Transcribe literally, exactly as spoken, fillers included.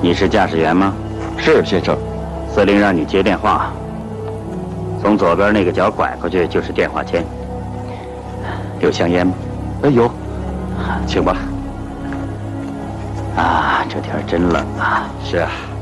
你是驾驶员吗？ 是，先生。 司令让你接电话，从左边那个角拐过去就是电话签。有香烟吗？ 哎，有，请吧。 啊，这天真冷啊。 是啊。